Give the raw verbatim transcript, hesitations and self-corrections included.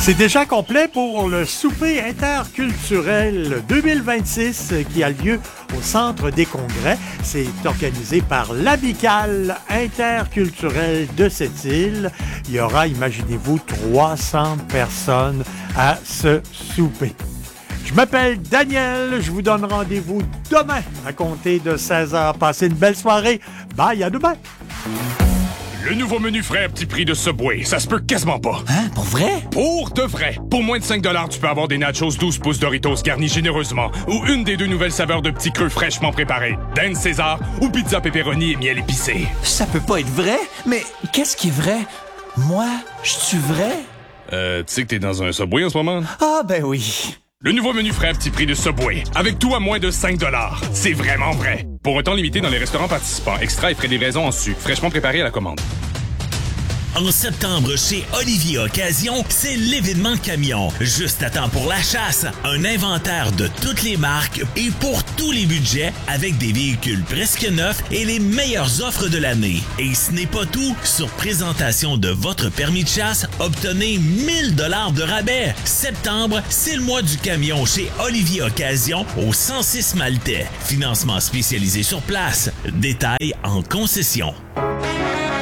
C'est déjà complet pour le souper interculturel deux mille vingt-six qui a lieu au Centre des Congrès. C'est organisé par l'Amicale interculturelle de cette île. Il y aura, imaginez-vous, trois cents personnes à ce souper. Je m'appelle Daniel, je vous donne rendez-vous demain à compter de seize heures. Passez une belle soirée. Bye, à demain. Le nouveau menu frais à petit prix de Subway, ça se peut quasiment pas. Hein? Pour vrai? Pour de vrai. Pour moins de cinq dollars, tu peux avoir des nachos douze pouces Doritos garnis généreusement ou une des deux nouvelles saveurs de petits creux fraîchement préparés. Dinde César ou pizza pepperoni et miel épicé. Ça peut pas être vrai? Mais qu'est-ce qui est vrai? Moi, je suis vrai? Euh, tu sais que t'es dans un Subway en ce moment? Ah, ben oui. Le nouveau menu frais à petit prix de Subway, avec tout à moins de cinq dollars. C'est vraiment vrai. Pour un temps limité dans les restaurants participants, extra et frais de livraison en su, fraîchement préparé à la commande. En septembre, chez Olivier Occasion, c'est l'événement camion. Juste à temps pour la chasse, un inventaire de toutes les marques et pour tous les budgets, avec des véhicules presque neufs et les meilleures offres de l'année. Et ce n'est pas tout, sur présentation de votre permis de chasse, obtenez mille dollars de rabais. Septembre, c'est le mois du camion chez Olivier Occasion au cent six Maltais. Financement spécialisé sur place. Détails en concession.